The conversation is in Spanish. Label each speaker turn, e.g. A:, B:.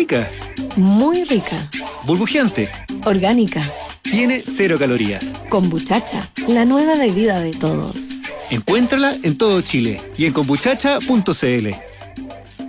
A: Rica.
B: Muy rica.
A: Burbujeante.
B: Orgánica.
A: Tiene 0 calorías.
B: Kombuchacha, la nueva bebida de todos.
A: Encuéntrala en todo Chile y en kombuchacha.cl.